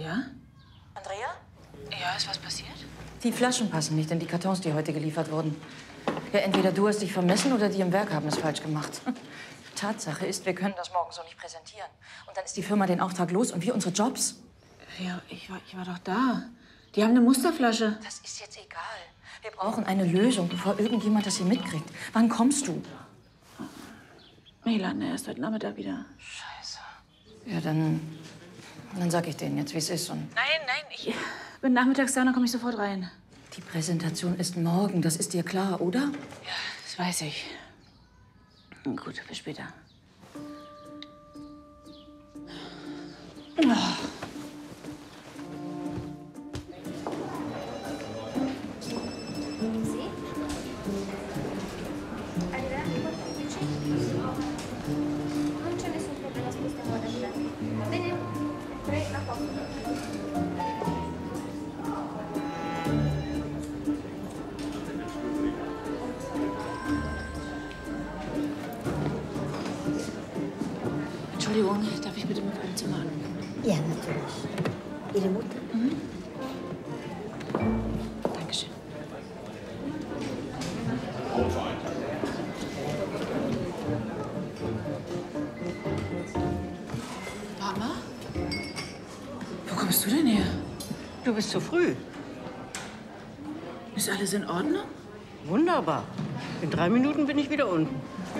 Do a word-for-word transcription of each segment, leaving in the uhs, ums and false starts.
Ja? Andrea? Ja, ist was passiert? Die Flaschen passen nicht in die Kartons, die heute geliefert wurden. Ja, entweder du hast dich vermessen oder die im Werk haben es falsch gemacht. Tatsache ist, wir können das morgen so nicht präsentieren. Und dann ist die Firma den Auftrag los und wir unsere Jobs. Ja, ich war, ich war doch da. Die haben eine Musterflasche. Das ist jetzt egal. Wir brauchen eine Lösung, bevor irgendjemand das hier mitkriegt. Wann kommst du? Milan, er ist heute Nachmittag wieder. Scheiße. Ja, dann, dann sag ich denen jetzt, wie es ist. Und Nein, nein, ich bin nachmittags da, dann komme ich sofort rein. die Präsentation ist morgen, das ist dir klar, oder? Ja, das weiß ich. Gut, bis später. Oh. Entschuldigung, darf ich bitte mit einem Zimmer anrufen? Ja, natürlich. Ihre Mutter? Mhm. Dankeschön. Mama? Wo kommst du denn her? Du bist zu früh. Ist alles in Ordnung? Wunderbar. In drei Minuten bin ich wieder unten.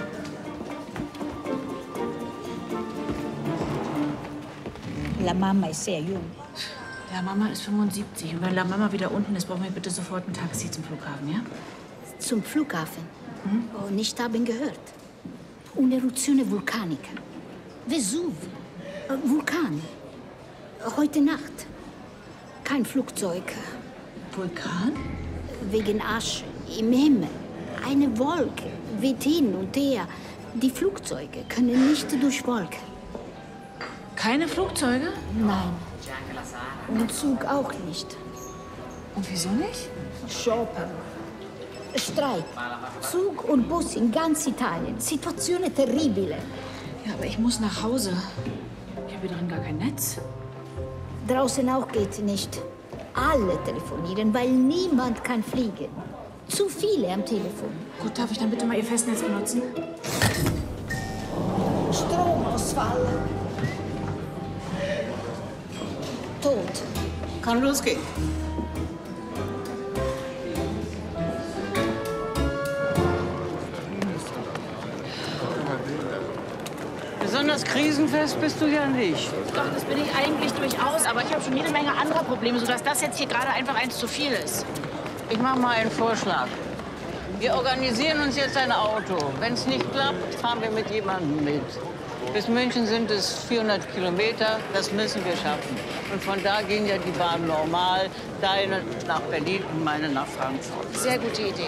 La Mama ist sehr jung. Ja, Mama ist fünfundsiebzig. Und wenn La Mama wieder unten ist, brauchen wir bitte sofort ein Taxi zum Flughafen, ja? Zum Flughafen. Hm? Oh, nicht haben gehört. Un'eruzione vulcanica. Vesuv. Äh, Vulkan. Heute Nacht. Kein Flugzeug. Vulkan? Wegen Asche im Himmel. Eine Wolke weht hin und her. Die Flugzeuge können nicht durch Wolken. Keine Flugzeuge? Nein. Und Zug auch nicht. Und wieso nicht? Shoppen. Streik. Zug und Bus in ganz Italien. Situazione terribile. Ja, aber ich muss nach Hause. Ich habe hier drin gar kein Netz. Draußen auch geht nicht. Alle telefonieren, weil niemand kann fliegen. Zu viele am Telefon. Gut, darf ich dann bitte mal Ihr Festnetz benutzen? Stromausfall. Tot. Kann losgehen. Besonders krisenfest bist du ja nicht. Doch, das bin ich eigentlich durchaus. Aber ich habe schon jede Menge anderer Probleme, sodass das jetzt hier gerade einfach eins zu viel ist. Ich mache mal einen Vorschlag. Wir organisieren uns jetzt ein Auto. Wenn es nicht klappt, fahren wir mit jemandem mit. Bis München sind es vierhundert Kilometer. Das müssen wir schaffen. Und von da gehen ja die Bahnen normal. Deine nach Berlin und meine nach Frankfurt. Sehr gute Idee.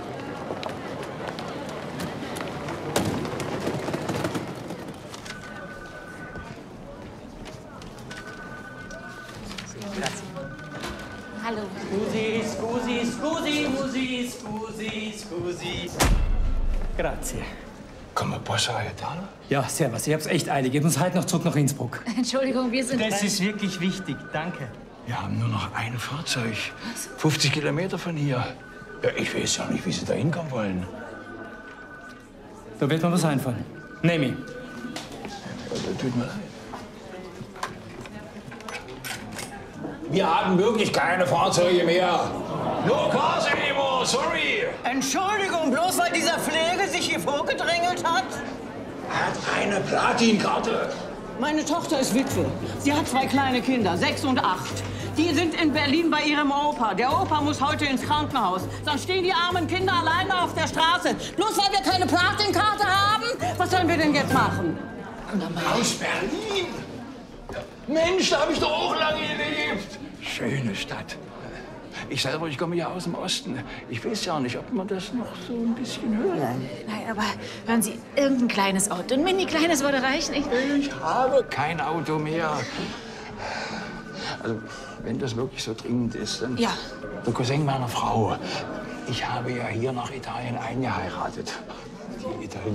Hallo. Scusi, scusi, scusi, scusi, scusi, scusi. Grazie. Come posso aiutare? Ja, servus. Ich hab's echt eilig. Ich muss halt noch zurück nach Innsbruck. Entschuldigung, wir sind... Das ist wirklich wichtig. Danke. Wir haben nur noch ein Fahrzeug. fünfzig Kilometer von hier. Ja, ich weiß ja nicht, wie Sie da hinkommen wollen. Da wird mir was einfallen. Nehme ich. Ja, tut mir leid. Wir haben wirklich keine Fahrzeuge mehr. No cars anymore, sorry. Entschuldigung, bloß weil dieser Pflege sich hier vorgedrängelt hat? Er hat eine Platinkarte. Meine Tochter ist Witwe. Sie hat zwei kleine Kinder, sechs und acht. Die sind in Berlin bei ihrem Opa. Der Opa muss heute ins Krankenhaus. Dann stehen die armen Kinder alleine auf der Straße. Bloß weil wir keine Platinkarte haben? Was sollen wir denn jetzt machen? Aus Berlin? Mensch, da habe ich doch auch lange gelebt. Schöne Stadt. Ich selber, ich komme ja aus dem Osten. Ich weiß ja nicht, ob man das noch so ein bisschen hört. Nein, aber hören Sie, irgendein kleines Auto, ein mini kleines würde reichen. Ich, Ich habe kein Auto mehr. Also, wenn das wirklich so dringend ist, dann... Ja. Der Cousin meiner Frau. Ich habe ja hier nach Italien eingeheiratet. Die Italiener